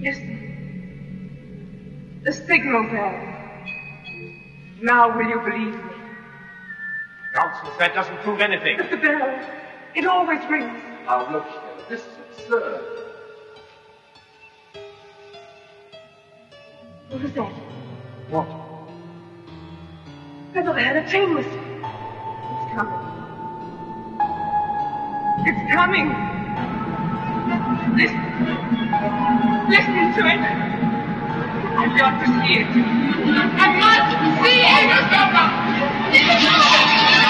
Listen. The signal bell. Now will you believe me? Nonsense, that doesn't prove anything. But the bell, it always rings. Now look here, this is absurd. What was that? What? I thought I had a train whistle. It's coming. It's coming. Listen. Listen to it. I've got to see it. I must see it!